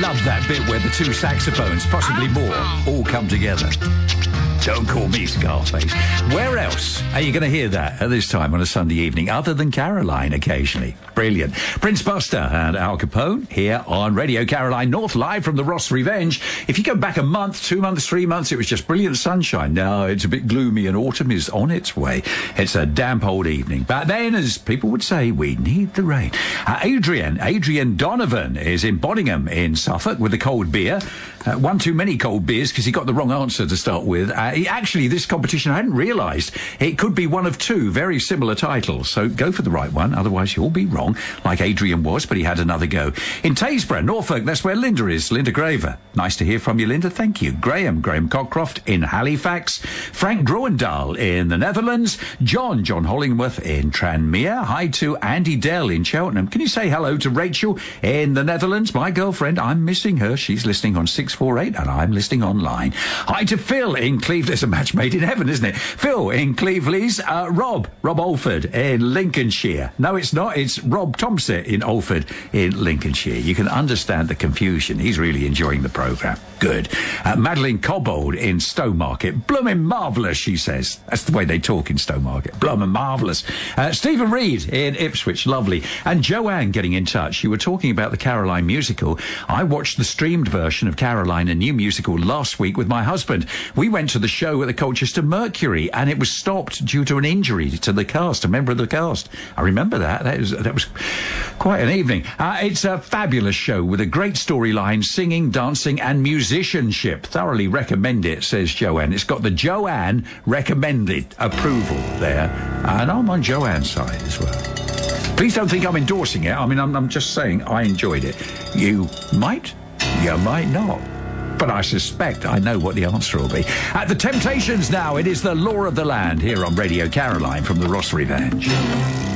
love that bit where the two saxophones, possibly more, all come together. Don't call me Scarface. Where else are you going to hear that at this time on a Sunday evening, other than Caroline occasionally? Brilliant. Prince Buster and Al Capone here on Radio Caroline North, live from the Ross Revenge. If you go back a month, 2 months, 3 months, it was just brilliant sunshine. Now it's a bit gloomy and autumn is on its way. It's a damp old evening. Back then, as people would say, we need the rain. Adrian Donovan is in Boddingham in Suffolk with a cold beer. One too many cold beers because he got the wrong answer to start with. Actually, this competition, I hadn't realised, it could be one of two very similar titles. So go for the right one, otherwise you'll be wrong, like Adrian was, but he had another go. In Taysborough, Norfolk, that's where Linda is, Linda Graver. Nice to hear from you, Linda, thank you. Graham Cockcroft in Halifax. Frank Groendahl in the Netherlands. John Hollingworth in Tranmere. Hi to Andy Dell in Cheltenham. Can you say hello to Rachel in the Netherlands? My girlfriend, I'm missing her. She's listening on 648 and I'm listening online. Hi to Phil in Cleveland. It's a match made in heaven, isn't it? Phil in Cleveland's. Rob Alford in Lincolnshire. No, it's not. It's Rob Thompson in Alford in Lincolnshire. You can understand the confusion. He's really enjoying the programme. Good. Madeline Cobbold in Stowmarket. Bloomin' marvellous, she says. That's the way they talk in Stowmarket. Bloomin' marvellous. Stephen Reed in Ipswich. Lovely. And Joanne getting in touch. You were talking about the Caroline musical. I watched the streamed version of Caroline, a new musical, last week with my husband. We went to the show at the Colchester Mercury and it was stopped due to an injury to the cast, a member of the cast. I remember that. That was quite an evening. It's a fabulous show with a great storyline, singing, dancing and musicianship. Thoroughly recommend it, says Joanne. It's got the Joanne recommended approval there. And I'm on Joanne's side as well. Please don't think I'm endorsing it. I mean, I'm just saying I enjoyed it. You might not. But I suspect I know what the answer will be. At the Temptations now, it is the Law of the Land here on Radio Caroline from the Ross Revenge.